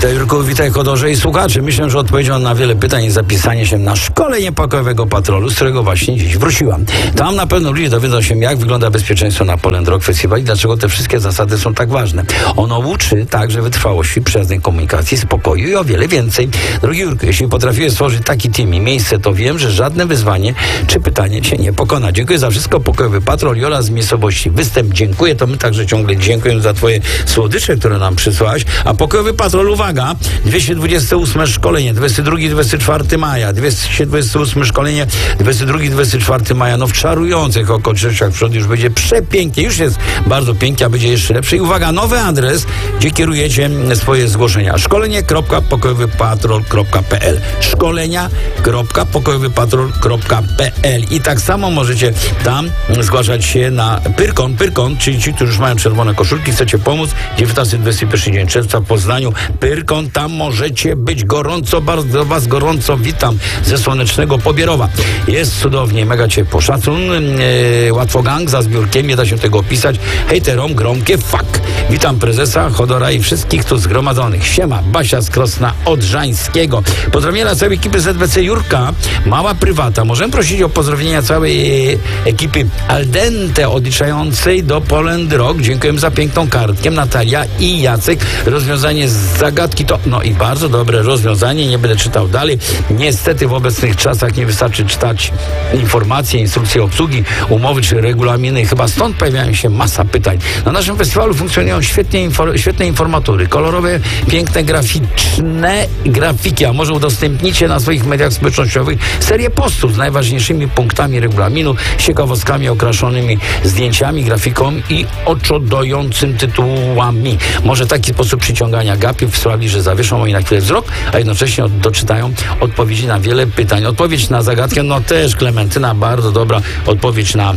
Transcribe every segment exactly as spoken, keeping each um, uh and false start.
Witaj Jurku, witaj Hodorze i słuchacze. Myślę, że odpowiedzią na wiele pytań jest zapisanie się na szkolenie pokojowego patrolu, z którego właśnie dziś wróciłam. Tam na pewno ludzie dowiedzą się, jak wygląda bezpieczeństwo na Poland Rock Festival i dlaczego te wszystkie zasady są tak ważne. Ono uczy także wytrwałości, przyjaznej komunikacji, spokoju i o wiele więcej. Drogi Jurku, jeśli potrafiłeś stworzyć taki team i miejsce, to wiem, że żadne wyzwanie czy pytanie cię nie pokona. Dziękuję za wszystko, pokojowy patrol i oraz z miejscowości Występ. Dziękuję, to my także ciągle dziękujemy za twoje słodycze, które nam przysłałeś. A pokojowy patrol, uwaga, dwieście dwudzieste ósme szkolenie, dwudziestego drugiego do dwudziestego czwartego maja, dwieście dwudzieste ósme szkolenie, dwudziestego drugiego do dwudziestego czwartego maja, no w czarujących okolicznościach przód już będzie przepięknie, już jest bardzo pięknie, a będzie jeszcze lepsze. I uwaga, nowy adres, gdzie kierujecie swoje zgłoszenia. szkolenie kropka pokojowy patrol kropka p l szkolenia kropka pokojowy patrol kropka p l i tak samo możecie tam zgłaszać się na Pyrkon, Pyrkon, czyli ci, którzy już mają czerwone koszulki, chcecie pomóc, dziewiętnasty do dwudziestego pierwszego dzień czerwca w Poznaniu, Pyrkon, tam możecie być gorąco, bardzo was gorąco witam ze słonecznego Pobierowa. Jest cudownie, mega ciepło, szacun, yy, łatwo gang za zbiórkiem, nie da się tego opisać, hejterom gromkie fuck. Witam prezesa, Hodora i wszystkich tu zgromadzonych. Siema, Basia z Krosna Odrzańskiego. Pozdrowienia całej ekipy Z W C Jurka, mała prywata. Możemy prosić o pozdrowienia całej ekipy Al Dente odliczającej do Poland Rock. Dziękujemy za piękną kartkę. Natalia i Jacek. Rozwiązanie z zagadki to, no i bardzo dobre rozwiązanie. Nie będę czytał dalej. Niestety w obecnych czasach nie wystarczy czytać informacje, instrukcje obsługi, umowy czy regulaminy. Chyba stąd pojawiają się masa pytań. Na naszym festiwalu funkcjonują świetnie infor- świetne informatury, kolorowe, piękne, graficzne grafiki, a może udostępnicie na swoich mediach społecznościowych serię postów z najważniejszymi punktami regulaminu, z ciekawostkami okraszonymi zdjęciami, grafiką i oczodojącym tytułami. Może taki sposób przyciągania gapiów sprawi, że zawieszą oni na chwilę wzrok, a jednocześnie od- doczytają odpowiedzi na wiele pytań. Odpowiedź na zagadkę, no też Klementyna, bardzo dobra odpowiedź na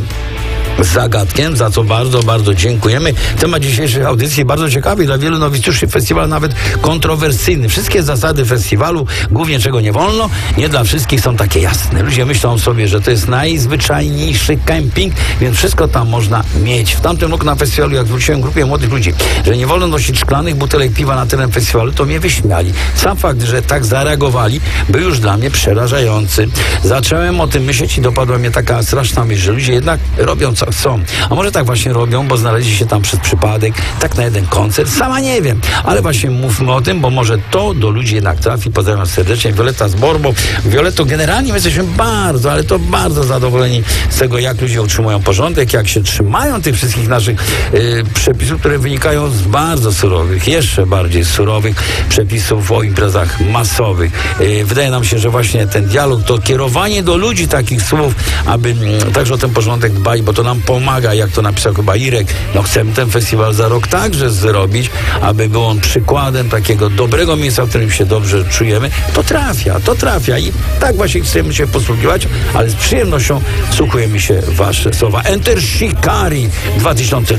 zagadkę, za co bardzo, bardzo dziękujemy. Temat dzisiejszej audycji bardzo ciekawy, dla wielu nowicjuszy festiwal nawet kontrowersyjny. Wszystkie zasady festiwalu, głównie czego nie wolno, nie dla wszystkich są takie jasne. Ludzie myślą sobie, że to jest najzwyczajniejszy kemping, więc wszystko tam można mieć. W tamtym roku na festiwalu, jak wróciłem grupie młodych ludzi, że nie wolno nosić szklanych butelek piwa na teren festiwalu, to mnie wyśmiali. Sam fakt, że tak zareagowali, był już dla mnie przerażający. Zacząłem o tym myśleć i dopadła mnie taka straszna myśl, że ludzie jednak robią co chcą. A może tak właśnie robią, bo znaleźli się tam przez przypadek, tak na jeden koncert, sama nie wiem. Ale właśnie mówmy o tym, bo może to do ludzi jednak trafi. Pozdrawiam serdecznie. Violeta z Borbo. Violeto, generalnie my jesteśmy bardzo, ale to bardzo zadowoleni z tego, jak ludzie utrzymują porządek, jak się trzymają tych wszystkich naszych y, przepisów, które wynikają z bardzo surowych, jeszcze bardziej surowych przepisów o imprezach masowych. Y, wydaje nam się, że właśnie ten dialog, to kierowanie do ludzi takich słów, aby y, także o ten porządek dbali, bo to nam pomaga, jak to napisał chyba Irek. No chcemy ten festiwal za rok także zrobić, aby był on przykładem takiego dobrego miejsca, w którym się dobrze czujemy. To trafia, to trafia i tak właśnie chcemy się posługiwać, ale z przyjemnością wsłuchujemy się w wasze słowa. Enter Shikari dwa tysiące